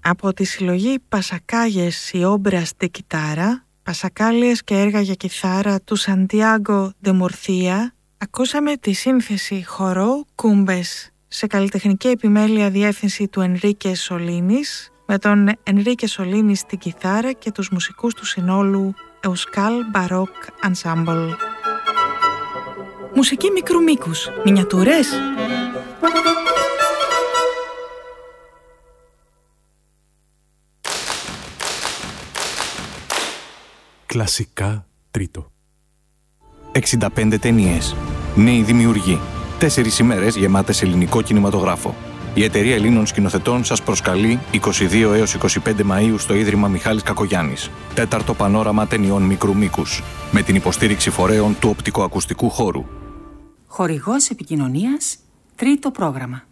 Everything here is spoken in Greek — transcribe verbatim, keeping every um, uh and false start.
Από τη συλλογή «Πασακάγες η όμπρας de κιτάρα», πασακάλιες και έργα για κιθάρα του Σαντιάγκο de Μουρθία, ακούσαμε τη σύνθεση χορό «Κούμπες» σε καλλιτεχνική επιμέλεια διεύθυνση του Ενρίκε Σολίνης, με τον Ενρίκε Σολίνη στην κιθάρα και τους μουσικούς του συνόλου Euskal Baroque Ensemble. Μουσική μικρού μήκους, μινιατούρες. Κλασικά τρίτο. εξήντα πέντε ταινίες. Νέοι δημιουργοί. Τέσσερις ημέρες γεμάτες ελληνικό κινηματογράφο. Η Εταιρεία Ελλήνων Σκηνοθετών σας προσκαλεί είκοσι δύο έως είκοσι πέντε Μαΐου στο Ίδρυμα Μιχάλης Κακογιάννης. Τέταρτο πανόραμα ταινιών μικρού μήκους. Με την υποστήριξη φορέων του οπτικοακουστικού χώρου. Χορηγός επικοινωνίας, τρίτο πρόγραμμα.